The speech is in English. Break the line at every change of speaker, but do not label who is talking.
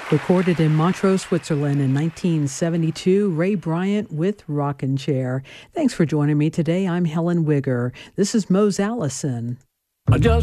Recorded in Montreux, Switzerland in 1972, Ray Bryant with Rockin' Chair. Thanks for joining me today. I'm Helen Wigger. This is Mose Allison.
I just